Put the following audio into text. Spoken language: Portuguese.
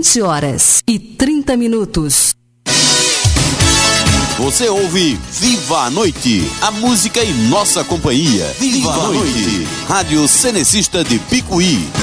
20h30. Você ouve Viva a Noite, a música em nossa companhia. Viva a Noite, Rádio Cenecista de Picuí.